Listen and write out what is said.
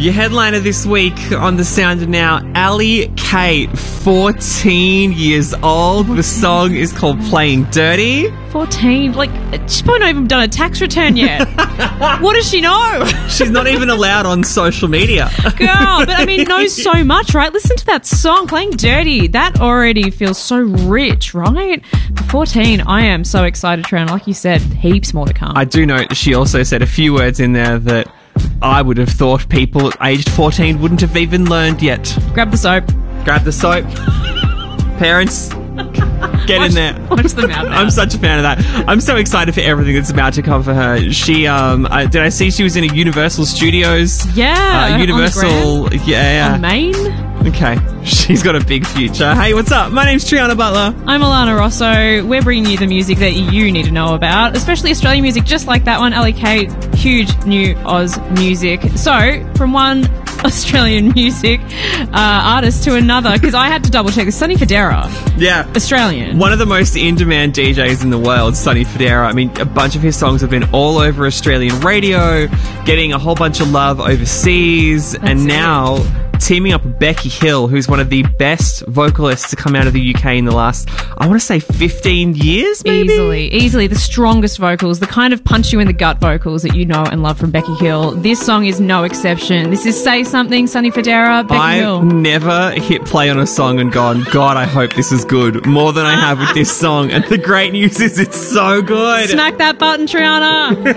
Your headliner this week on The Sound of Now, Ali Kate, 14 years old. The song is called Playing Dirty. 14? Like, she's probably not even done a tax return yet. What does she know? She's not even allowed on social media. Girl, but I mean, knows so much, right? Listen to that song, Playing Dirty. That already feels so rich, right? For 14, I am so excited, Tran. Like you said, heaps more to come. I do know she also said a few words in there that I would have thought people aged 14 wouldn't have even learned yet. Grab the soap. Grab the soap. Parents, get in there. Watch them out now. I'm such a fan of that. I'm so excited for everything that's about to come for her. She, did I see she was in a Universal Studios? Yeah. Universal, On Maine. Okay. She's got a big future. Hey, what's up? My name's Triana Butler. I'm Alana Rosso. We're bringing you the music that you need to know about, especially Australian music, just like that one, Ali Kate. Huge new Oz music. So, from one Australian music artist to another, because I had to double check this. Sonny Fodera. Yeah. Australian. One of the most in-demand DJs in the world, Sonny Fodera. I mean, a bunch of his songs have been all over Australian radio, getting a whole bunch of love overseas, and now teaming up with Becky Hill, who's one of the best vocalists to come out of the UK in the last, I want to say 15 years, maybe? Easily the strongest vocals, the kind of punch you in the gut vocals that you know and love from Becky Hill. This song is no exception. This is Say Something, Sonny Fodera, Becky Hill. I've never hit play on a song and gone, God, I hope this is good, more than I have with this song. And the great news is it's so good. Smack that button, Triana.